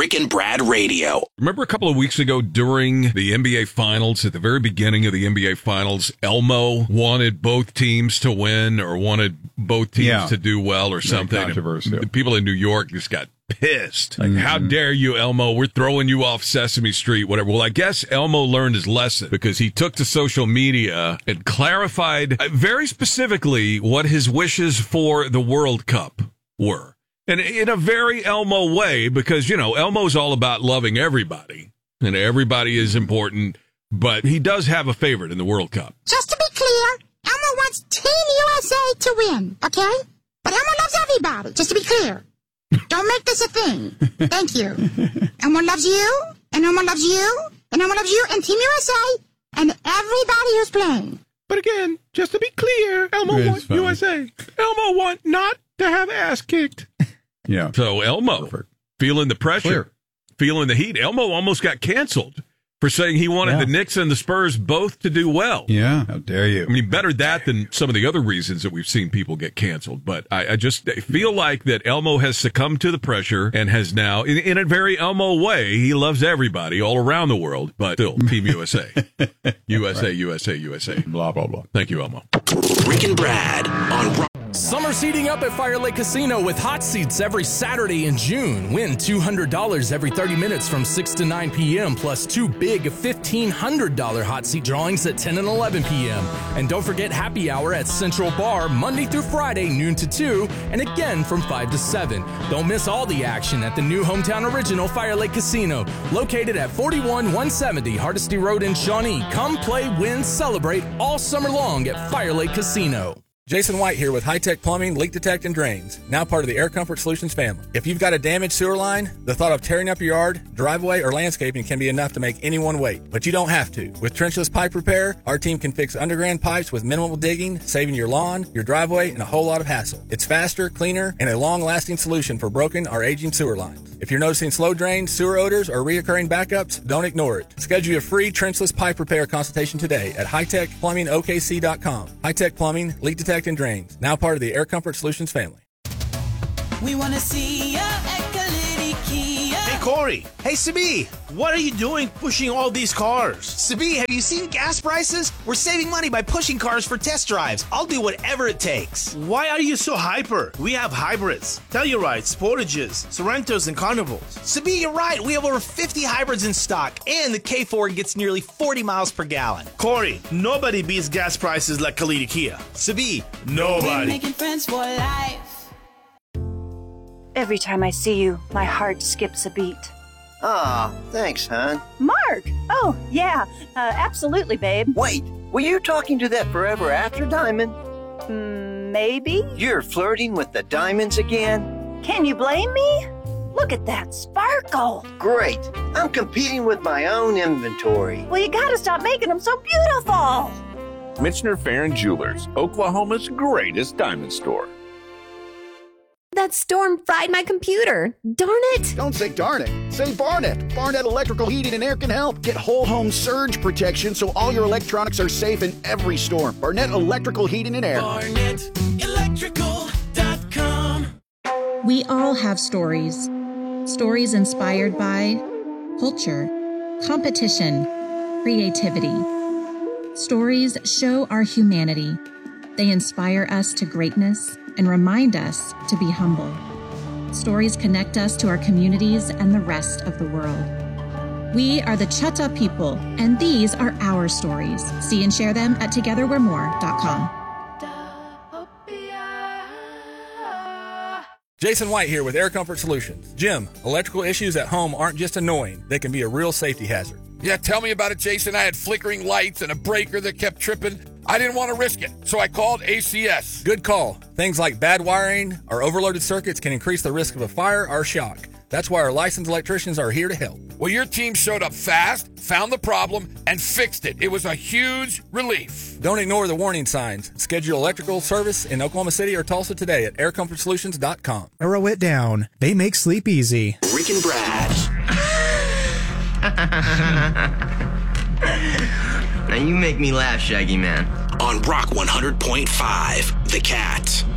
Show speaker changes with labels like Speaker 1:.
Speaker 1: Rick and Brad Radio.
Speaker 2: Remember a couple of weeks ago during the NBA Finals, at the very beginning of the NBA Finals, Elmo wanted both teams to win or wanted both teams to do well or something.
Speaker 3: Controversial.
Speaker 2: The people in New York just got pissed. Like, how dare you, Elmo? We're throwing you off Sesame Street, whatever. Well, I guess Elmo learned his lesson because he took to social media and clarified very specifically what his wishes for the World Cup were. And in a very Elmo way, because, you know, Elmo's all about loving everybody and everybody is important, but he does have a favorite in the World Cup.
Speaker 4: Just to be clear, Elmo wants Team USA to win, okay? But Elmo loves everybody, just to be clear. Don't make this a thing. Thank you. Elmo loves you, and Elmo loves you, and Elmo loves you, and Team USA, and everybody who's playing.
Speaker 3: But again, just to be clear, Elmo wants USA. Elmo want not to have ass kicked. Yeah.
Speaker 2: So Elmo, feeling the pressure, feeling the heat. Elmo almost got canceled for saying he wanted the Knicks and the Spurs both to do well.
Speaker 3: Yeah. How dare you?
Speaker 2: I mean, better that than some of the other reasons that we've seen people get canceled. But I just feel like that Elmo has succumbed to the pressure and has now, in a very Elmo way, he loves everybody all around the world, but still, Team USA. USA, USA, USA.
Speaker 3: Blah, blah, blah.
Speaker 2: Thank you, Elmo.
Speaker 1: Rick and Brad on
Speaker 5: Summer's heating up at Fire Lake Casino with hot seats every Saturday in June. Win $200 every 30 minutes from 6 to 9 p.m. plus two big $1,500 hot seat drawings at 10 and 11 p.m. And don't forget happy hour at Central Bar Monday through Friday, noon to 2, and again from 5 to 7. Don't miss all the action at the new hometown original Fire Lake Casino, located at 41170 Hardesty Road in Shawnee. Come play, win, celebrate all summer long at Fire Lake Casino. Jason White here with High Tech Plumbing, Leak Detect, and Drains, now part of the Air Comfort Solutions family. If you've got a damaged sewer line, the thought of tearing up your yard, driveway, or landscaping can be enough to make anyone wait. But you don't have to. With trenchless pipe repair, our team can fix underground pipes with minimal digging, saving your lawn, your driveway, and a whole lot of hassle. It's faster, cleaner, and a long-lasting solution for broken or aging sewer lines. If you're noticing slow drains, sewer odors, or reoccurring backups, don't ignore it. Schedule a free trenchless pipe repair consultation today at hightechplumbingokc.com. High Tech Plumbing, Leak Detect, and Drains, now part of the Air Comfort Solutions family.
Speaker 6: We want to see ya at Kalidi Kia.
Speaker 7: Hey, Corey. Hey, Sabi. What are you doing pushing all these cars?
Speaker 8: Sabi, have you seen gas prices? We're saving money by pushing cars for test drives. I'll do whatever it takes.
Speaker 7: Why are you so hyper? We have hybrids, Tellurides, Sportages, Sorrentos, and Carnivals.
Speaker 8: Sabi, you're right. We have over 50 hybrids in stock, and the K4 gets nearly 40 miles per gallon.
Speaker 7: Corey, nobody beats gas prices like Kalidi Kia.
Speaker 8: Sabi,
Speaker 7: nobody.
Speaker 6: We're making friends for life.
Speaker 9: Every time I see you, my heart skips a beat.
Speaker 10: Ah, thanks, hon.
Speaker 9: Mark! Oh, yeah, absolutely, babe.
Speaker 10: Wait, were you talking to that forever after diamond?
Speaker 9: Maybe?
Speaker 10: You're flirting with the diamonds again?
Speaker 9: Can you blame me? Look at that sparkle.
Speaker 10: Great. I'm competing with my own inventory.
Speaker 9: Well, you gotta stop making them so beautiful.
Speaker 11: Michener Farron Jewelers, Oklahoma's greatest diamond store.
Speaker 12: That storm fried my computer. Darn it.
Speaker 13: Don't say darn it. Say Barnett. Barnett Electrical Heating and Air can help. Get whole home surge protection so all your electronics are safe in every storm. Barnett Electrical Heating and Air.
Speaker 6: BarnettElectrical.com.
Speaker 14: We all have stories. Stories inspired by culture, competition, creativity. Stories show our humanity. They inspire us to greatness and remind us to be humble. Stories connect us to our communities and the rest of the world. We are the Chutta people, and these are our stories. See and share them at togetherwe'remore.com.
Speaker 5: Jason White here with Air Comfort Solutions. Jim, electrical issues at home aren't just annoying, they can be a real safety hazard.
Speaker 15: Yeah, tell me about it, Jason. I had flickering lights and a breaker that kept tripping. I didn't want to risk it, so I called ACS.
Speaker 5: Good call. Things like bad wiring or overloaded circuits can increase the risk of a fire or shock. That's why our licensed electricians are here to help.
Speaker 15: Well, your team showed up fast, found the problem, and fixed it. It was a huge relief.
Speaker 5: Don't ignore the warning signs. Schedule electrical service in Oklahoma City or Tulsa today at aircomfortsolutions.com.
Speaker 16: Narrow it down. They make sleep easy.
Speaker 1: Rick and Brad.
Speaker 17: Now you make me laugh, Shaggy Man.
Speaker 1: On Rock 100.5, The Cat.